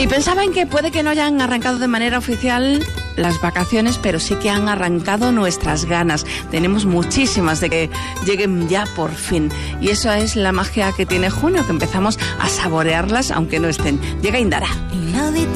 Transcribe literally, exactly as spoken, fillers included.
Y pensaban que puede que no hayan arrancado de manera oficial las vacaciones, pero sí que han arrancado nuestras ganas. Tenemos muchísimas de que lleguen ya por fin. Y eso es la magia que tiene junio, que empezamos a saborearlas aunque no estén. Llega Indara.